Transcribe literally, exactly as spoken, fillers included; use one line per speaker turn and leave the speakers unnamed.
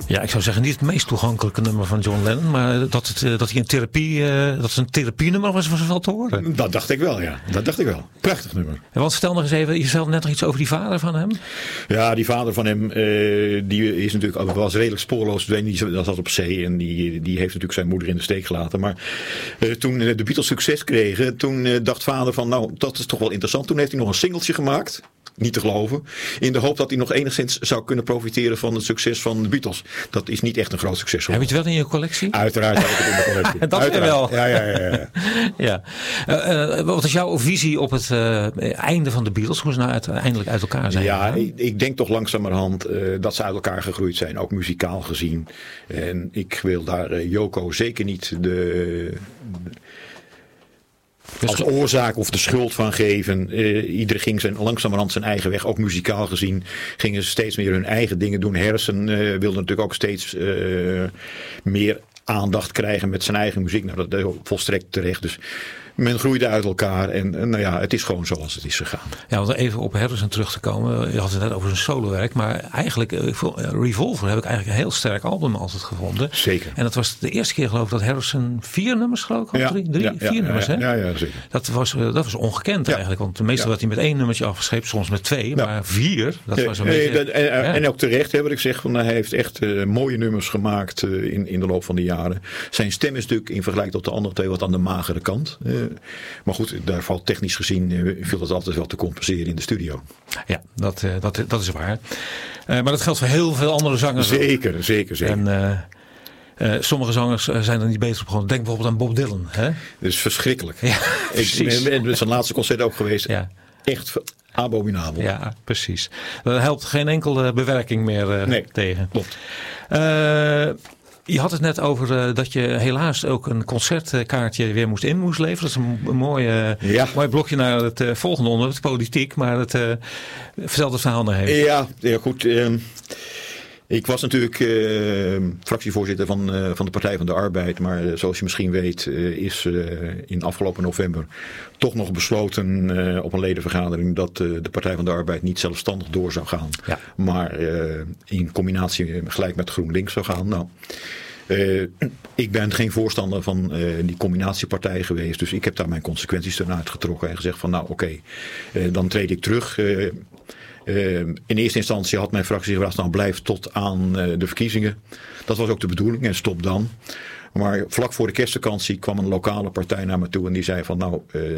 Ja, ik zou zeggen niet het meest toegankelijke nummer van John Lennon, maar dat, het, dat hij een therapie, uh, dat het een therapienummer was, was wel te horen.
Dat dacht ik wel, ja. Dat dacht ik wel. Prachtig nummer.
En want vertel nog eens even, je vertelde net nog iets over die vader van hem.
Ja, die vader van hem, uh, die is natuurlijk was redelijk spoorloos. Die zat op zee en die, die heeft natuurlijk zijn moeder in de steek gelaten. Maar uh, toen de Beatles succes kregen, toen uh, dacht vader van, nou, dat is toch wel interessant. Toen heeft hij nog een singeltje gemaakt. Niet te geloven. In de hoop dat hij nog enigszins zou kunnen profiteren van het succes van de Beatles. Dat is niet echt een groot succes.
Heb je het wel in je collectie?
Uiteraard heb ik het in de collectie.
Dat weer wel.
Ja, ja, ja. ja.
ja. Uh, uh, wat is jouw visie op het uh, einde van de Beatles? Hoe ze nou uiteindelijk uit elkaar zijn?
Ja, ik, ik denk toch langzamerhand uh, dat ze uit elkaar gegroeid zijn. Ook muzikaal gezien. En ik wil daar uh, Yoko zeker niet de... de als oorzaak of de schuld van geven. Uh, ieder ging zijn, langzamerhand zijn eigen weg. Ook muzikaal gezien gingen ze steeds meer hun eigen dingen doen. Harrison uh, wilde natuurlijk ook steeds uh, meer aandacht krijgen met zijn eigen muziek. Nou, dat is volstrekt terecht. Dus men groeide uit elkaar en, en nou ja, het is gewoon zoals het is gegaan.
Ja, om even op Harrison terug te komen. Je had het net over zijn solowerk, maar eigenlijk Revolver heb ik eigenlijk een heel sterk album altijd gevonden.
Zeker.
En dat was de eerste keer geloof ik dat Harrison vier nummers geloof ik,
ja,
drie, drie
ja,
vier
ja,
nummers,
ja,
hè?
Ja, ja, zeker.
Dat was, dat was ongekend ja. eigenlijk, want meestal ja. werd hij met één nummertje afgescheept, soms met twee, ja. maar vier, dat ja, was een beetje...
Dat, en, ja. en ook terecht, hè, wat ik zeg, van, hij heeft echt uh, mooie nummers gemaakt uh, in, in de loop van de jaren. Zijn stem is natuurlijk in vergelijking tot de andere twee wat aan de magere kant. Uh, maar goed, daar valt technisch gezien uh, viel dat altijd wel te compenseren in de studio.
Ja, dat, uh, dat, dat is waar. Uh, maar dat geldt voor heel veel andere zangers.
Zeker, zeker, zeker.
En, uh, Uh, sommige zangers uh, zijn er niet beter op geworden. Denk bijvoorbeeld aan Bob Dylan. Hè?
Dat is verschrikkelijk.
Ja,
ik ben met zijn laatste concert ook geweest. Ja. Echt abominabel.
Ja, precies. Dat helpt geen enkele bewerking meer uh,
nee,
tegen.
Klopt.
Uh, Je had het net over uh, dat je helaas ook een concertkaartje weer moest in moest leveren. Dat is een, een mooi, uh, ja. mooi blokje naar het uh, volgende onderwerp, politiek. Maar het, uh, vertel het verhaal nog even.
Ja, ja goed. Uh, ik was natuurlijk uh, fractievoorzitter van, uh, van de Partij van de Arbeid. Maar uh, zoals je misschien weet uh, is uh, in afgelopen november toch nog besloten uh, op een ledenvergadering dat uh, de Partij van de Arbeid niet zelfstandig door zou gaan. Ja. Maar uh, in combinatie gelijk met GroenLinks zou gaan. Nou, uh, ik ben geen voorstander van uh, die combinatiepartij geweest. Dus ik heb daar mijn consequenties ten uitgetrokken en gezegd van nou oké, okay, uh, dan treed ik terug. Uh, Uh, in eerste instantie had mijn fractie gevraagd, nou blijf tot aan uh, de verkiezingen. Dat was ook de bedoeling en stop dan. Maar vlak voor de kerstvakantie kwam een lokale partij naar me toe en die zei van nou... Uh,